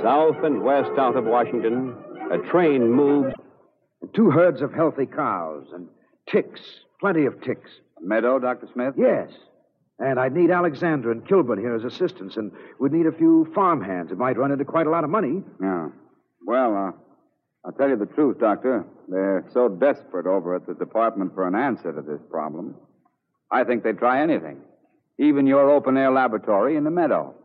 South and west out of Washington, a train moves. 2 herds of healthy cows and ticks, plenty of ticks. A meadow, Dr. Smith? Yes. And I'd need Alexander and Kilburn here as assistants, and we'd need a few farmhands. It might run into quite a lot of money. Yeah. Well, I'll tell you the truth, Doctor. They're so desperate over at the department for an answer to this problem. I think they'd try anything. Even your open-air laboratory in the meadow.